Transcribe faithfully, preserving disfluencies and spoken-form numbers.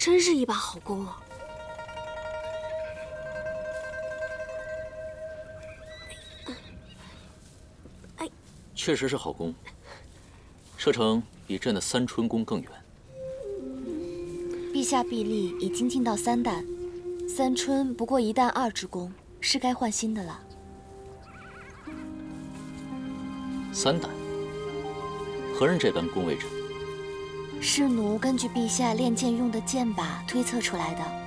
真是一把好弓啊！哎， 确实是好弓，射程比朕的三春弓更远。 陛下臂力已精进到三弹，三春不过一弹二之弓，是该换新的了。 三弹，何人这般恭维朕？ 是奴根据陛下练剑用的剑把推测出来的。